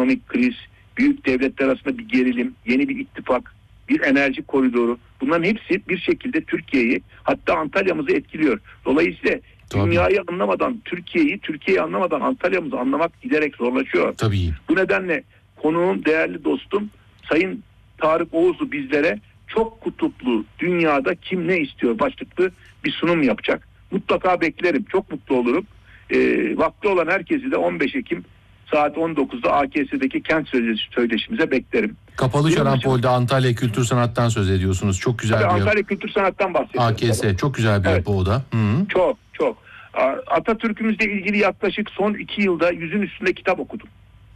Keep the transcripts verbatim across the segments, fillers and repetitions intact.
ekonomik kriz, büyük devletler arasında bir gerilim, yeni bir ittifak, bir enerji koridoru. Bunların hepsi bir şekilde Türkiye'yi, hatta Antalya'mızı etkiliyor. Dolayısıyla Tabii. dünyayı anlamadan Türkiye'yi, Türkiye'yi anlamadan Antalya'mızı anlamak giderek zorlaşıyor. Tabii. Bu nedenle konuğum, değerli dostum Sayın Tarık Oğuzlu bizlere çok kutuplu dünyada kim ne istiyor başlıklı bir sunum yapacak. Mutlaka beklerim. Çok mutlu olurum. E, vakti olan herkesi de on beş Ekim saat on dokuzda A K S'deki kent söyleşimize beklerim. Kapalı Şarampol'de Antalya Kültür Sanat'tan söz ediyorsunuz. Çok güzel Tabii bir Antalya Kültür Sanat'tan bahsediyorum. A K S tabii. çok güzel bir Evet. yapı o da. Hı-hı. Çok çok. Atatürk'ümüzle ilgili yaklaşık son iki yılda yüzün üstünde kitap okudum.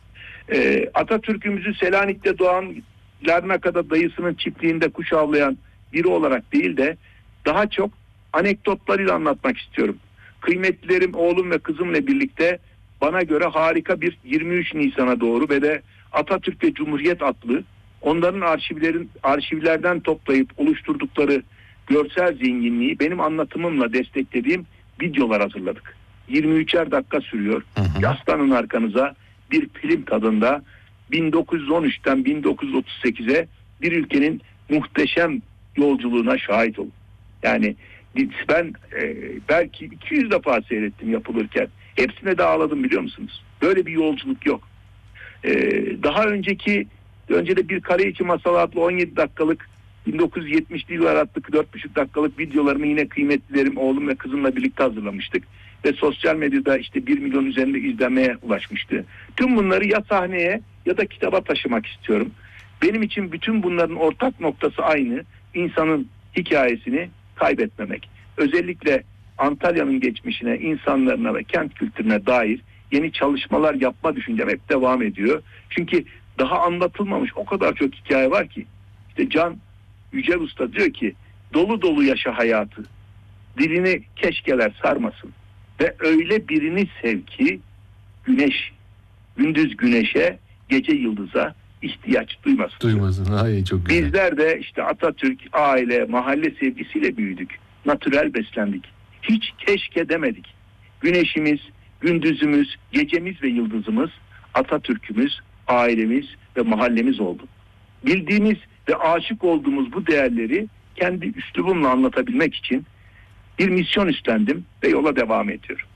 Ee, Atatürk'ümüzü Selanik'te doğan, Larnaka'da dayısının çiftliğinde kuş avlayan biri olarak değil de daha çok anekdotlarıyla anlatmak istiyorum. Kıymetlilerim, oğlum ve kızımla birlikte bana göre harika bir yirmi üç Nisan'a doğru ve de Atatürk ve Cumhuriyet adlı onların arşivlerin arşivlerden toplayıp oluşturdukları görsel zenginliği benim anlatımımla desteklediğim videolar hazırladık. yirmi üçer dakika sürüyor. Hı hı. Yaslanın arkanıza, bir film tadında bin dokuz yüz on üçten bin dokuz yüz otuz sekize bir ülkenin muhteşem yolculuğuna şahit olun. Yani ben e, belki iki yüz defa seyrettim yapılırken. Hepsine de ağladım, biliyor musunuz? Böyle bir yolculuk yok. E, daha önceki, önce de bir kare içi masal adlı on yedi dakikalık bin dokuz yüz yetmişli yıllar adlı dört buçuk dakikalık videolarımı yine kıymetlilerim, oğlum ve kızımla birlikte hazırlamıştık. Ve sosyal medyada işte bir milyon üzerinde izlenmeye ulaşmıştı. Tüm bunları ya sahneye ya da kitaba taşımak istiyorum. Benim için bütün bunların ortak noktası aynı. İnsanın hikayesini kaybetmemek. Özellikle Antalya'nın geçmişine, insanlarına ve kent kültürüne dair yeni çalışmalar yapma düşüncem hep devam ediyor. Çünkü daha anlatılmamış o kadar çok hikaye var ki. İşte Can Yücel Usta diyor ki, dolu dolu yaşa hayatı, dilini keşkeler sarmasın ve öyle birini sev ki güneş, gündüz güneşe, gece yıldıza ihtiyaç duymasın. Duymasın. Ay, çok güzel. Bizler de işte Atatürk, aile, mahalle sevgisiyle büyüdük. Natürel beslendik. Hiç keşke demedik. Güneşimiz, gündüzümüz, gecemiz ve yıldızımız Atatürk'ümüz, ailemiz ve mahallemiz oldu. Bildiğimiz ve aşık olduğumuz bu değerleri kendi üslubumla anlatabilmek için bir misyon üstlendim ve yola devam ediyorum.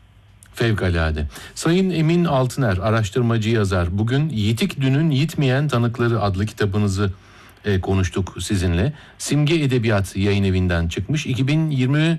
Fevkalade. Sayın Emin Altıner, araştırmacı yazar. Bugün Yitik Dün'ün Yitmeyen Tanıkları adlı kitabınızı e, konuştuk sizinle. Simge Edebiyat Yayın Evi'nden çıkmış. iki bin yirmi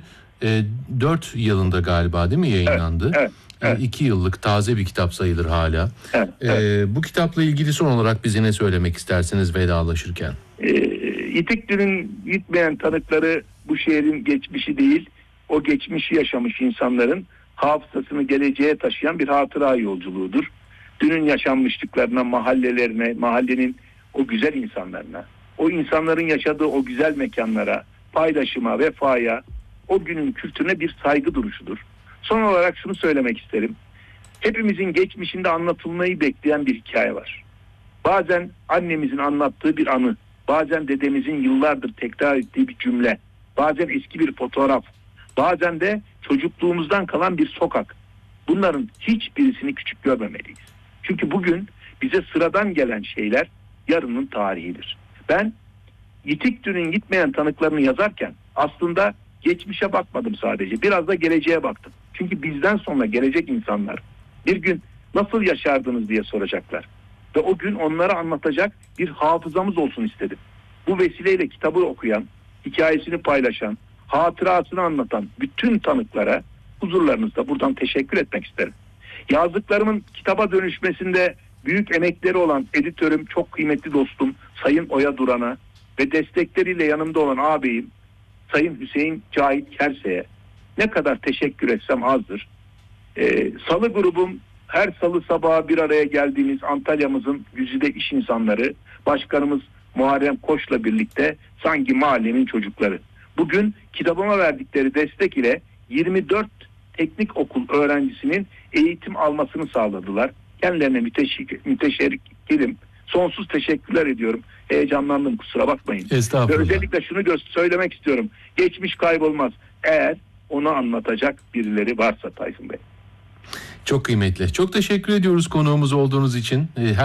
dört yılında galiba, değil mi, yayınlandı? Evet, evet. E, iki yıllık taze bir kitap sayılır hala. Evet, evet. E, bu kitapla ilgili son olarak bize ne söylemek istersiniz vedalaşırken? E, Yitik Dün'ün Yitmeyen Tanıkları bu şehrin geçmişi değil, o geçmişi yaşamış insanların hafızasını geleceğe taşıyan bir hatıra yolculuğudur. Dünün yaşanmışlıklarına, mahallelerine, mahallenin o güzel insanlarına, o insanların yaşadığı o güzel mekanlara, paylaşıma, vefaya, o günün kültürüne bir saygı duruşudur. Son olarak şunu söylemek isterim. Hepimizin geçmişinde anlatılmayı bekleyen bir hikaye var. Bazen annemizin anlattığı bir anı, bazen dedemizin yıllardır tekrar ettiği bir cümle, bazen eski bir fotoğraf, bazen de çocukluğumuzdan kalan bir sokak. Bunların hiçbirisini küçük görmemeliyiz. Çünkü bugün bize sıradan gelen şeyler yarının tarihidir. Ben Yitik Dün'ün Gitmeyen Tanıklarını yazarken aslında geçmişe bakmadım sadece. Biraz da geleceğe baktım. Çünkü bizden sonra gelecek insanlar bir gün nasıl yaşardınız diye soracaklar. Ve o gün onlara anlatacak bir hafızamız olsun istedim. Bu vesileyle kitabı okuyan, hikayesini paylaşan, hatırasını anlatan bütün tanıklara huzurlarınızda buradan teşekkür etmek isterim. Yazdıklarımın kitaba dönüşmesinde büyük emekleri olan editörüm, çok kıymetli dostum Sayın Oya Duran'a ve destekleriyle yanımda olan ağabeyim Sayın Hüseyin Cahit Kerse'ye ne kadar teşekkür etsem azdır. Ee, Salı grubum, her salı sabahı bir araya geldiğimiz Antalya'mızın güzide iş insanları, başkanımız Muharrem Koç'la birlikte sanki mahallenin çocukları. Bugün kitabıma verdikleri destek ile yirmi dört teknik okul öğrencisinin eğitim almasını sağladılar. Kendilerine müteşekkir, müteşekkirim. Sonsuz teşekkürler ediyorum. Heyecanlandım, kusura bakmayın. Estağfurullah. Ve özellikle şunu gö- söylemek istiyorum. Geçmiş kaybolmaz. Eğer onu anlatacak birileri varsa Tayfun Bey. Çok kıymetli. Çok teşekkür ediyoruz konuğumuz olduğunuz için. Her